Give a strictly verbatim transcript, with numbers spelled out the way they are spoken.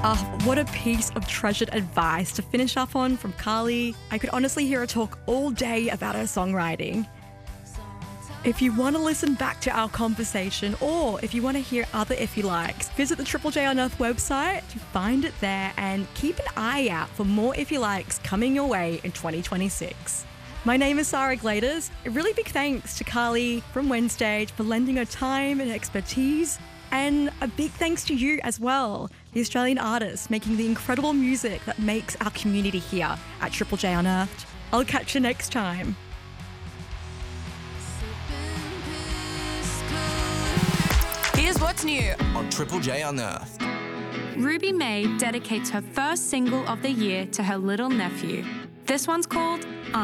Ah, what a piece of treasured advice to finish up on from Carly. I could honestly hear her talk all day about her songwriting. If you want to listen back to our conversation, or if you want to hear other If You Likes, visit the Triple J Unearthed website to find it there, and keep an eye out for more If You Likes coming your way in twenty twenty-six. My name is Sarah Gladers. A really big thanks to Carly from Wednestage for lending her time and expertise, and a big thanks to you as well, the Australian artists making the incredible music that makes our community here at Triple J Unearthed. I'll catch you next time. Here's what's new on Triple J Unearthed. Ruby May dedicates her first single of the year to her little nephew. This one's called